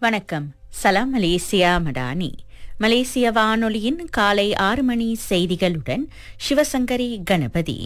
வணக்கம். சலாம் மலேசியா மடானி. மலேசிய வானொலியின் காலை 6 மணி செய்திகளுடன் சிவசங்கரி கணபதி.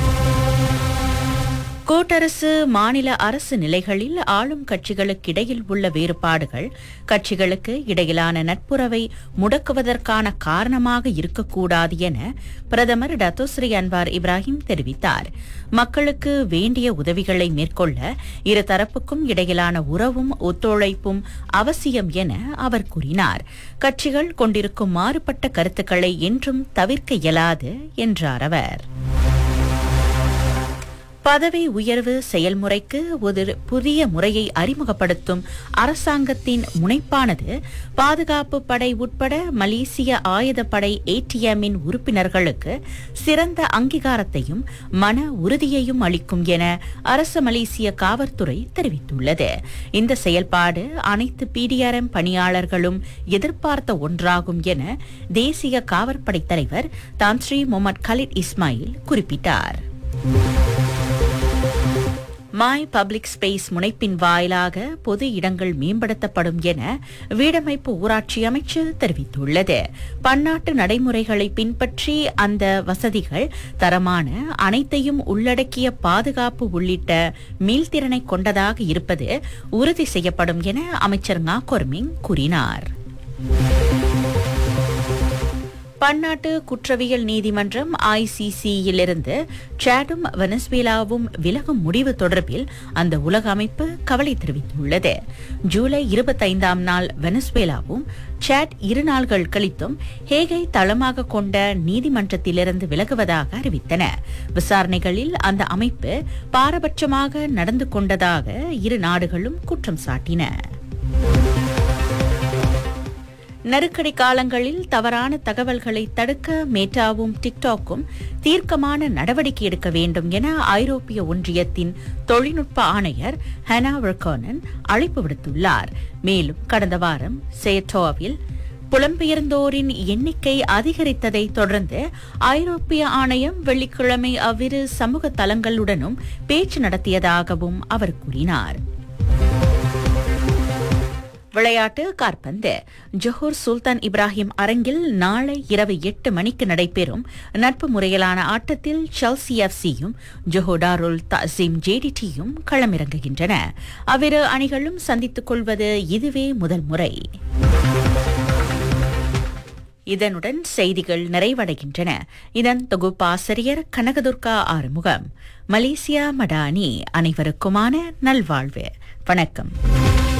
கூட்டரசு மாநில அரசு நிலைகளில் ஆளும் கட்சிகளுக்கிடையில் உள்ள வேறுபாடுகள் கட்சிகளுக்கு இடையிலான நட்புறவை முடக்குவதற்கான காரணமாக இருக்கக்கூடாது என பிரதமர் டத்தோஸ்ரீ அன்வார் இப்ராஹிம் தெரிவித்தார். மக்களுக்கு வேண்டிய உதவிகளை மேற்கொள்ள இருதரப்புக்கும் இடையிலான உறவும் ஒத்துழைப்பும் அவசியம் என அவர் கூறினார். கட்சிகள் கொண்டிருக்கும் மாறுபட்ட கருத்துக்களை என்றும் தவிர்க்க இயலாது என்றார் அவர். பதவி உயர்வு செயல்முறைக்கு ஒரு புதிய முறையை அறிமுகப்படுத்தும் அரசாங்கத்தின் முனைப்பானது பாதுகாப்பு படை உட்பட மலேசிய ஆயுதப்படை ATM-இன் உறுப்பினர்களுக்கு சிறந்த அங்கீகாரத்தையும் மன உறுதியையும் அளிக்கும் என அரசு மலேசிய காவல்துறை தெரிவித்துள்ளது. இந்த செயல்பாடு அனைத்து PDRM பணியாளர்களும் எதிர்பார்த்த ஒன்றாகும் என தேசிய காவற்படை தலைவர் தான் ஸ்ரீ முகமது கலிட் இஸ்மாயில் குறிப்பிட்டார். மை பப்ளிக் ஸ்பேஸ் முனைப்பின் வாயிலாக பொது இடங்கள் மேம்படுத்தப்படும் என வீடமைப்பு ஊராட்சி அமைச்சு தெரிவித்துள்ளது. பன்னாட்டு நடைமுறைகளை பின்பற்றி அந்த வசதிகள் தரமான அனைத்தையும் உள்ளடக்கிய பாதுகாப்பு உள்ளிட்ட மீள்திறனை கொண்டதாக இருப்பது உறுதி செய்யப்படும் என அமைச்சர் ngah கொர்மிங் கூறினார். பன்னாட்டு குற்றவியல் நீதிமன்றம் ICC-யிலிருந்து சாடும் வெனசுவேலாவும் விலகும் முடிவு தொடர்பில் அந்த உலக அமைப்பு கவலை தெரிவித்துள்ளது. ஜூலை 25ஆம் நாள் வெனசுவேலாவும் சாட் 2 நாள்கள் கழித்தும் ஹேகை தளமாக கொண்ட நீதிமன்றத்திலிருந்து விலகுவதாக அறிவித்தன. விசாரணைகளில் அந்த அமைப்பு பாரபட்சமாக நடந்து கொண்டதாக இரு நாடுகளும் குற்றம் சாட்டின. நெருக்கடி காலங்களில் தவறான தகவல்களை தடுக்க மேட்டாவும் டிக்டாக்கும் தீர்க்கமான நடவடிக்கை எடுக்க வேண்டும் என ஐரோப்பிய ஒன்றியத்தின் தொழில்நுட்ப ஆணையர் ஹனா வெர்கானன் அழைப்பு விடுத்துள்ளார். மேலும் கடந்த வாரம் சேட்டோவில் புலம்பெயர்ந்தோரின் எண்ணிக்கை அதிகரித்ததை தொடர்ந்து ஐரோப்பிய ஆணையம் வெள்ளிக்கிழமை அவ்விரு சமூக தளங்களுடனும் பேச்சு நடத்தியதாகவும் அவர் கூறினார். விளையாட்டு காற்பந்து. ஜொஹூர் சுல்தான் இப்ராஹிம் அரங்கில் நாளை இரவு 8 மணிக்கு நடைபெறும் நட்பு முறையிலான ஆட்டத்தில் செல்சி FC-யும் ஜொஹூர் டாருல் தஸீம் JDT-யும் களமிறங்குகின்றன. அவ்விரு அணிகளும் சந்தித்துக் கொள்வது இதுவே முதல் முறை. இதனுடன் செய்திகள் நிறைவடைகின்றன. இதன் தொகுப்பாசிரியர் கனகதுர்கா ஆறுமுகம். மலேசியா மடானி. அனைவருக்குமான நல்வாழ்வு. வணக்கம்.